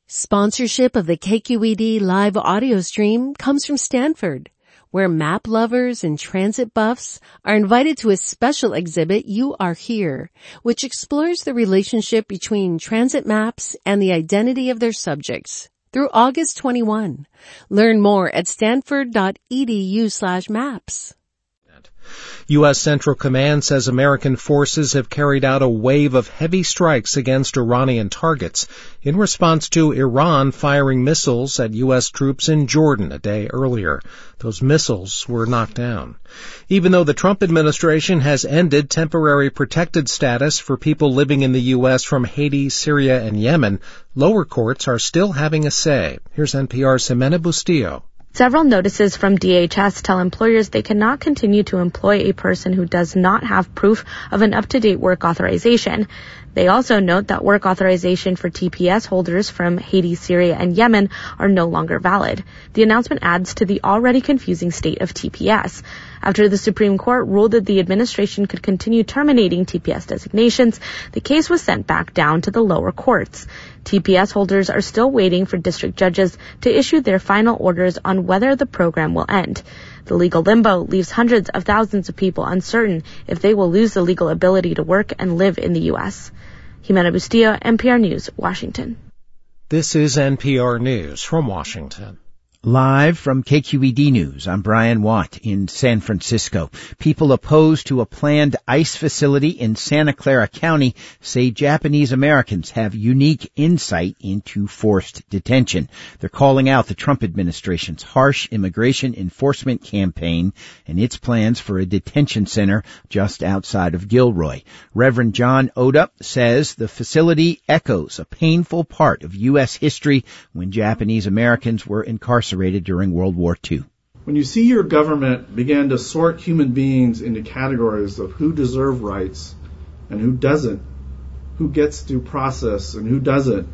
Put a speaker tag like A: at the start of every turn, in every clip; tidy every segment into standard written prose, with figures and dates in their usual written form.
A: Sponsorship of the KQED live audio stream comes from Stanford, where map lovers and transit buffs are invited to a special exhibit, You Are Here, which explores the relationship between transit maps and the identity of their subjects through August 21. Learn more at stanford.edu/maps.
B: U.S. Central Command says American forces have carried out a wave of heavy strikes against Iranian targets in response to Iran firing missiles at U.S. troops in Jordan a day earlier. Those missiles were knocked down. Even though the Trump administration has ended temporary protected status for people living in the U.S. from Haiti, Syria, and Yemen, lower courts are still having a say. Here's NPR's Ximena Bustillo.
C: Several notices from DHS tell employers they cannot continue to employ a person who does not have proof of an up-to-date work authorization. They also note that work authorization for TPS holders from Haiti, Syria, and Yemen are no longer valid. The announcement adds to the already confusing state of TPS. After the Supreme Court ruled that the administration could continue terminating TPS designations, the case was sent back down to the lower courts. TPS holders are still waiting for district judges to issue their final orders on whether the program will end. The legal limbo leaves hundreds of thousands of people uncertain if they will lose the legal ability to work and live in the U.S. Ximena Bustillo, NPR News, Washington.
B: This is NPR News from Washington.
D: Live from KQED News, I'm Brian Watt in San Francisco. People opposed to a planned ICE facility in Santa Clara County say Japanese Americans have unique insight into forced detention. They're calling out the Trump administration's harsh immigration enforcement campaign and its plans for a detention center just outside of Gilroy. Reverend John Oda says the facility echoes a painful part of U.S. history when Japanese Americans were incarcerated during World War II.
E: When you see your government begin to sort human beings into categories of who deserve rights and who doesn't, who gets due process and who doesn't,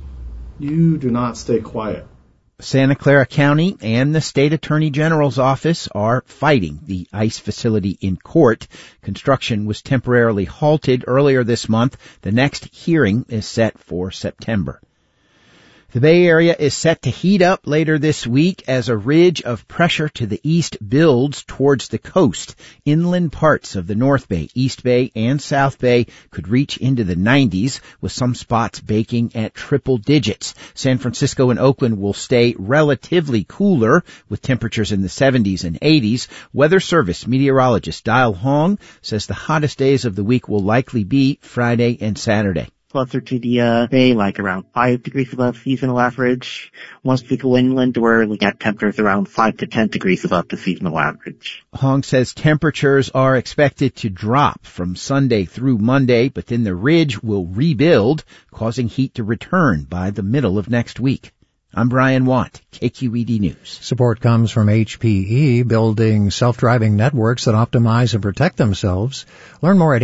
E: you do not stay quiet.
D: Santa Clara County and the State Attorney General's office are fighting the ICE facility in court. Construction was temporarily halted earlier this month. The next hearing is set for September. The Bay Area is set to heat up later this week as a ridge of pressure to the east builds towards the coast. Inland parts of the North Bay, East Bay, and South Bay could reach into the 90s, with some spots baking at triple digits. San Francisco and Oakland will stay relatively cooler, with temperatures in the 70s and 80s. Weather Service meteorologist Dial Hong says the hottest days of the week will likely be Friday and Saturday.
F: Closer to the bay, like around 5 degrees above seasonal average. Once we go inland, we're looking at temperatures around 5 to 10 degrees above the seasonal average.
D: Hong says temperatures are expected to drop from Sunday through Monday, but then the ridge will rebuild, causing heat to return by the middle of next week. I'm Brian Watt, KQED News.
G: Support comes from HPE, building self-driving networks that optimize and protect themselves. Learn more at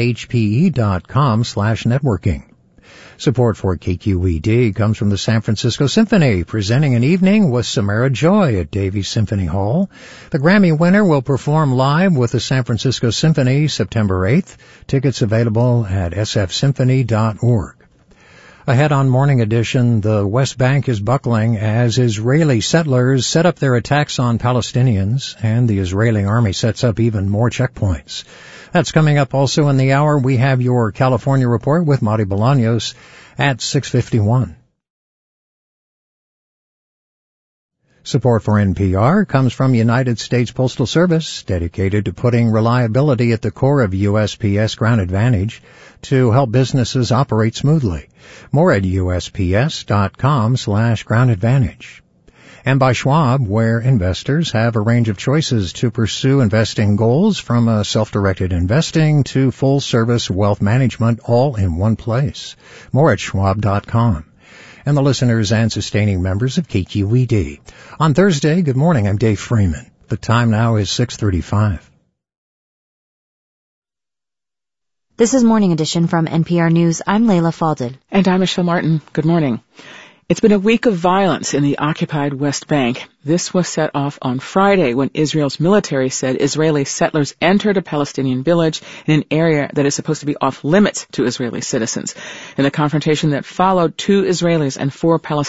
G: hpe.com/networking. Support for KQED comes from the San Francisco Symphony, presenting an evening with Samara Joy at Davies Symphony Hall. The Grammy winner will perform live with the San Francisco Symphony September 8th. Tickets available at sfsymphony.org. Ahead on Morning Edition, the West Bank is buckling as Israeli settlers set up their attacks on Palestinians, and the Israeli army sets up even more checkpoints. That's coming up also in the hour. We have your California report with Mari Bolaños at 6:51. Support for NPR comes from United States Postal Service, dedicated to putting reliability at the core of USPS Ground Advantage to help businesses operate smoothly. More at USPS.com/Ground Advantage. And by Schwab, where investors have a range of choices to pursue investing goals, from self-directed investing to full-service wealth management, all in one place. More at Schwab.com. And the listeners and sustaining members of KQED. On Thursday, good morning, I'm Dave Freeman. The time now is 6:35.
H: This is Morning Edition from NPR News. I'm Layla Falded.
I: And I'm Michelle Martin. Good morning. It's been a week of violence in the occupied West Bank. This was set off on Friday when Israel's military said Israeli settlers entered a Palestinian village in an area that is supposed to be off limits to Israeli citizens. In the confrontation that followed, 2 Israelis and 4 Palestinians